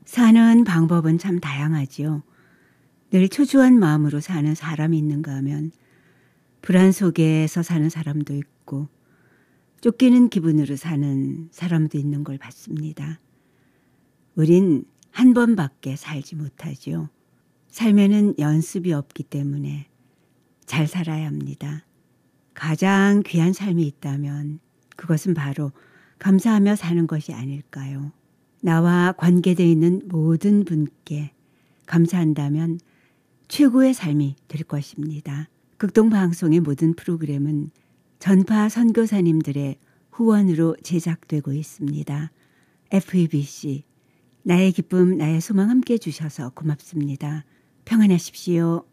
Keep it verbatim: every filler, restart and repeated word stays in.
사는 방법은 참 다양하지요. 늘 초조한 마음으로 사는 사람이 있는가 하면 불안 속에서 사는 사람도 있고 쫓기는 기분으로 사는 사람도 있는 걸 봤습니다. 우린 한 번밖에 살지 못하지요. 삶에는 연습이 없기 때문에 잘 살아야 합니다. 가장 귀한 삶이 있다면 그것은 바로 감사하며 사는 것이 아닐까요? 나와 관계되어 있는 모든 분께 감사한다면 최고의 삶이 될 것입니다. 극동방송의 모든 프로그램은 전파 선교사님들의 후원으로 제작되고 있습니다. 에프이비씨 나의 기쁨 나의 소망 함께 해주셔서 고맙습니다. 평안하십시오.